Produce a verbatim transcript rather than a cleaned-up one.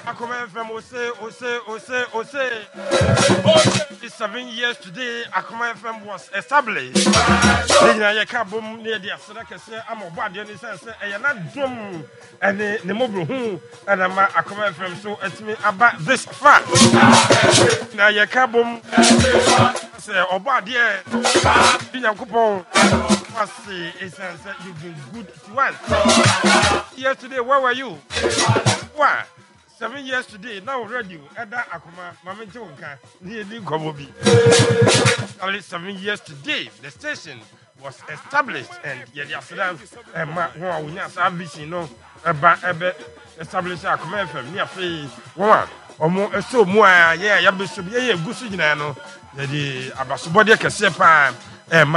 Akoma F M, Ose, Ose, Ose, Ose. It's seven years today, Akoma F M was established. The Yakabum near the Asaka, I'm a body, and he says, I am not drum, and the mobile who, and I'm Akoma F M, so it's me about this fact. Now Yakabum say, oh, body, Yakupon, it says you've been good to us. Yesterday, where were you? Why? Seven years today, now radio, Eda Akuma, Mamento, near the Gobobi. Only seven years today, the station was established, and yet, yesterday, and my one, yes, I've been no about established Akuma F M near Fay, one, or more, so more, yeah, Yabishop, yeah, Gusinano, the Abasubodi Casepa, and